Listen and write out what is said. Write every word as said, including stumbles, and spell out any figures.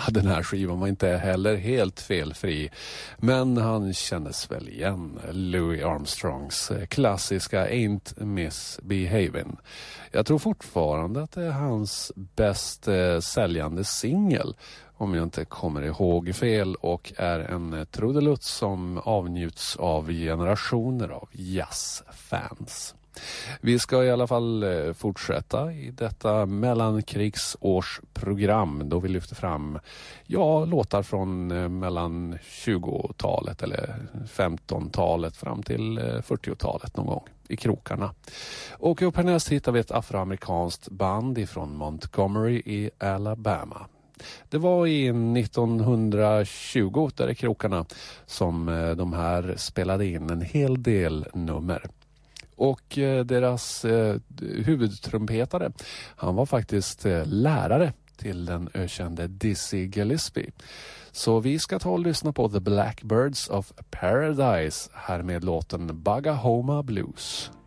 Den här skivan var inte heller helt felfri, men han kändes väl igen Louis Armstrongs klassiska Ain't Misbehavin'. Jag tror fortfarande att det är hans bäst eh, säljande singel, om jag inte kommer ihåg fel, och är en trudelutt som avnjuts av generationer av jazzfans. Vi ska i alla fall fortsätta i detta mellankrigsårsprogram då vi lyfter fram ja, låtar från mellan tjugotalet eller femtontalet fram till fyrtiotalet någon gång i krokarna. Och upp härnäst hittar vi ett afroamerikanskt band ifrån Montgomery i Alabama. Det var i nittonhundratjugo där i krokarna som de här spelade in en hel del nummer. Och eh, deras eh, huvudtrumpetare, han var faktiskt eh, lärare till den ökände Dizzy Gillespie. Så vi ska ta och lyssna på The Blackbirds of Paradise här med låten Bagahoma Blues.